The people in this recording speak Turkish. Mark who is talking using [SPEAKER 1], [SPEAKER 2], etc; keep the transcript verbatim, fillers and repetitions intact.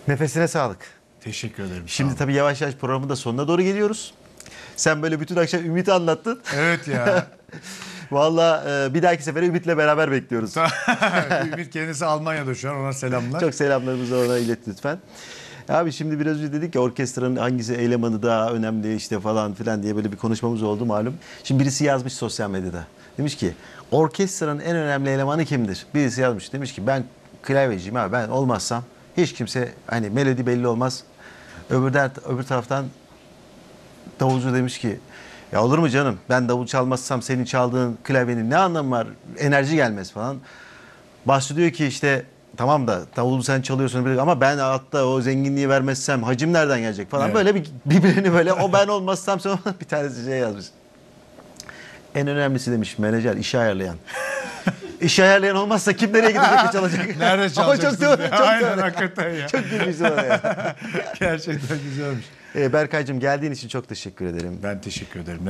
[SPEAKER 1] Nefesine sağlık.
[SPEAKER 2] Teşekkür ederim.
[SPEAKER 1] Şimdi tabii yavaş yavaş programın da sonuna doğru geliyoruz. Sen böyle bütün akşam Ümit'i anlattın.
[SPEAKER 2] Evet ya.
[SPEAKER 1] Vallahi e, bir dahaki sefere Ümit'le beraber bekliyoruz.
[SPEAKER 2] Ümit kendisi Almanya'da şu an, ona selamlar.
[SPEAKER 1] Çok selamlarımızı ona ilet lütfen. Abi şimdi biraz önce dedik ya orkestranın hangisi elemanı daha önemli işte falan filan diye böyle bir konuşmamız oldu malum. Şimdi birisi yazmış sosyal medyada. Demiş ki orkestranın en önemli elemanı kimdir? Birisi yazmış. Demiş ki ben klavyeciyim abi, ben olmazsam hiç kimse, hani melodi belli olmaz. Öbür, der, öbür taraftan davulcu demiş ki ya olur mu canım, ben davul çalmazsam senin çaldığın klavyenin ne anlamı var, enerji gelmez falan. Basçı diyor ki işte tamam da davulu sen çalıyorsun ama ben altta o zenginliği vermezsem hacim nereden gelecek falan. Evet. Böyle bir birbirini böyle o ben olmazsam sonra bir tanesi şey yazmış. En önemlisi demiş menajer, işi ayarlayan. İşi ayarlayan olmazsa kim nereye gidecek de çalacak?
[SPEAKER 2] Nerede çalacaksın?
[SPEAKER 1] Ama çok doğru, çok
[SPEAKER 2] Aynen,
[SPEAKER 1] doğru.
[SPEAKER 2] hakikaten ya.
[SPEAKER 1] Çok gülmüşsün ona ya.
[SPEAKER 2] Gerçekten güzelmiş.
[SPEAKER 1] Ee, Berkay'cığım geldiğin için çok teşekkür ederim.
[SPEAKER 2] Ben teşekkür ederim.